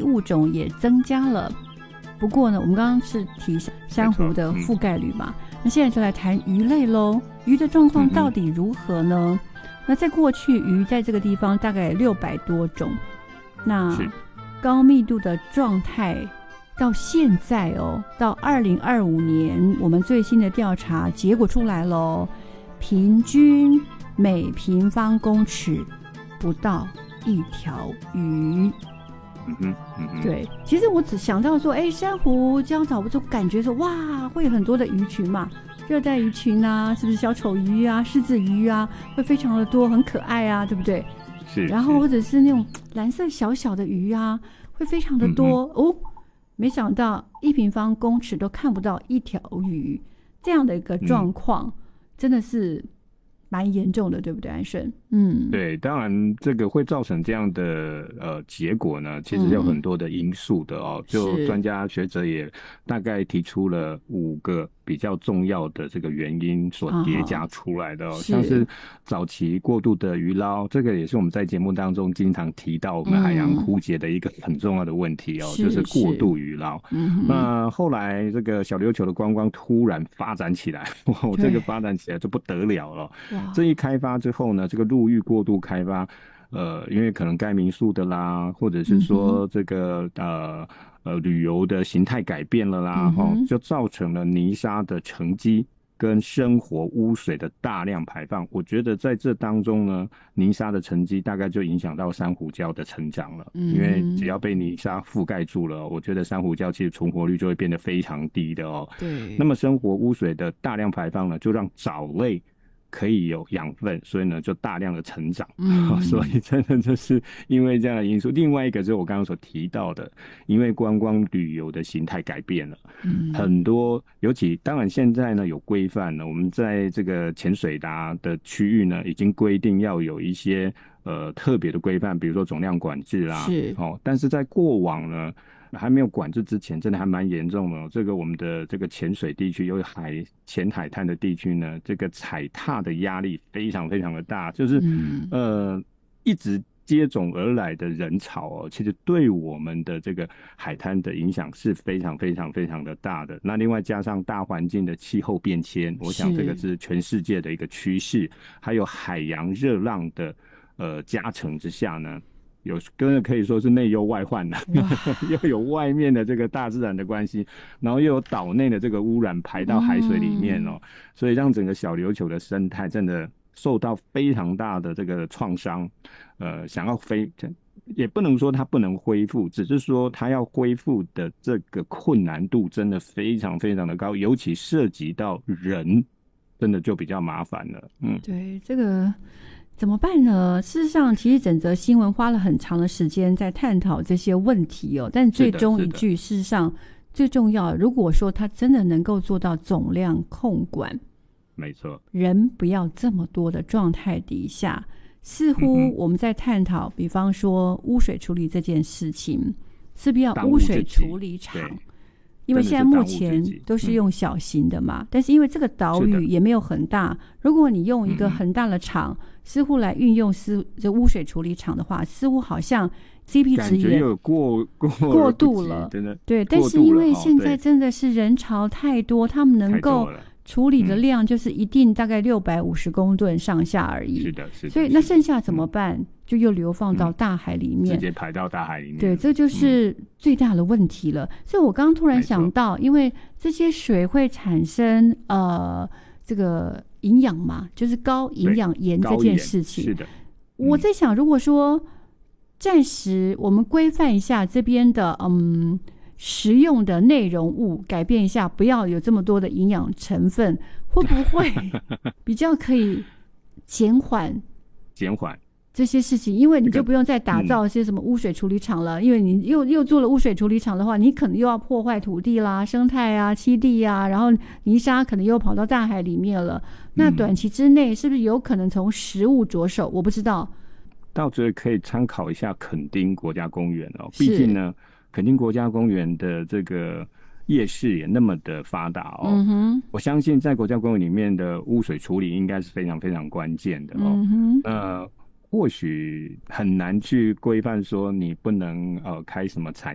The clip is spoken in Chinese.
物种也增加了。不过呢，我们刚刚是提珊瑚的覆盖率嘛，那现在就来谈鱼类咯。鱼的状况到底如何呢？那在过去鱼在这个地方大概600多种，那高密度的状态到现在到2025年我们最新的调查结果出来咯，平均每平方公尺不到1条鱼。对，其实我只想到说珊瑚礁岛，我就感觉说哇会有很多的鱼群嘛，热带鱼群啊，是不是小丑鱼啊、狮子鱼啊，会非常的多，很可爱啊，对不对？ 是。 然后或者是那种蓝色小小的鱼啊，会非常的多没想到1平方公尺都看不到1条鱼，这样的一个状况，真的是蛮严重的，对不对，安顺？ 对，当然这个会造成这样的结果呢，其实有很多的因素的就专家学者也大概提出了5个比较重要的这个原因所叠加出来的像是早期过度的渔捞，这个也是我们在节目当中经常提到我们海洋枯竭的一个很重要的问题就是过度渔捞。那后来这个小琉球的观光突然发展起来，这个发展起来就不得了了。这一开发之后呢，这个陆域过度开发，因为可能盖民宿的啦，或者是说这个旅游的形态改变了啦，就造成了泥沙的沉积跟生活污水的大量排放。我觉得在这当中呢，泥沙的沉积大概就影响到珊瑚礁的成长了，因为只要被泥沙覆盖住了，我觉得珊瑚礁其实存活率就会变得非常低的对。 那么生活污水的大量排放呢，就让藻类可以有养分，所以呢就大量的成长。所以真的就是因为这样的因素。另外一个就是我刚刚所提到的，因为观光旅游的形态改变了，很多尤其当然现在呢有规范了，我们在这个潜水的区域呢已经规定要有一些特别的规范，比如说总量管制啦，但是在过往呢还没有管制之前，真的还蛮严重的。这个我们的这个潜水地区，有浅海滩的地区呢，这个踩踏的压力非常非常的大，就是一直接踵而来的人潮其实对我们的这个海滩的影响是非常非常非常的大的。那另外加上大环境的气候变迁，我想这个是全世界的一个趋势，还有海洋热浪的加成之下呢，真的可以说是内忧外患了又有外面的这个大自然的关系，然后又有岛内的这个污染排到海水里面所以让整个小琉球的生态真的受到非常大的这个创伤。想要也不能说它不能恢复，只是说它要恢复的这个困难度真的非常非常的高，尤其涉及到人，真的就比较麻烦了。 对，这个怎么办呢？事实上其实整则新闻花了很长的时间在探讨这些问题但最终一句事实上最重要，如果说它真的能够做到总量控管， 没错， 人不要这么多的状态底下，似乎我们在探讨比方说污水处理这件事情，是不是要污水处理厂？因为现在目前都是用小型的嘛，但是因为这个岛屿也没有很大，如果你用一个很大的厂似乎来运用这污水处理厂的话，似乎好像 CP 值也有过度了，对，但是因为现在真的是人潮太多，他们能够处理的量就是一定大概650公吨上下而已， 是的， 所以那剩下怎么办？就又流放到大海里面， 直接排到大海里面。 对，这就是最大的问题了。所以我刚刚突然想到，因为这些水会产生这个营养嘛，就是高营养盐这件事情。 是的， 我在想，如果说暂时我们规范一下这边的食用的内容物，改变一下，不要有这么多的营养成分，会不会比较可以减缓这些事情？因为你就不用再打造一些什么污水处理厂了，因为你又做了污水处理厂的话，你可能又要破坏土地啦、生态啊、栖地啊，然后泥沙可能又跑到大海里面了。那短期之内是不是有可能从食物着手？我不知道。 倒觉得可以参考一下垦丁国家公园毕竟呢，垦丁国家公园的这个夜市也那么的发达我相信在国家公园里面的污水处理应该是非常非常关键的或许很难去规范说你不能开什么产